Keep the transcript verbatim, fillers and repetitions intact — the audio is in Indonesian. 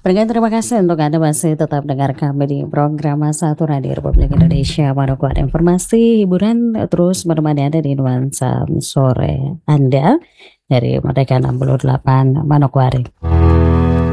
Berikan terima kasih untuk Anda masih tetap dengar kami di program Satu Radio Republik Indonesia. Manokwari informasi hiburan terus menemani Anda di nuansa sore Anda dari Merdeka enam puluh delapan Manokwari.